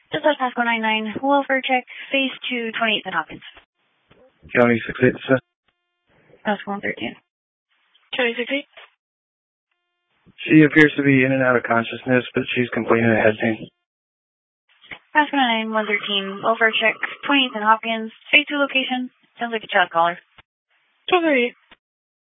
Just like Pasco 99, welfare check, phase 2, 28th and Hopkins. County 68, sir. Pasco 113. County 68. She appears to be in and out of consciousness, but she's complaining of head pain. Pasco 99, 113, welfare check, 28th and Hopkins, phase 2 location. Sounds like a child caller. 1238.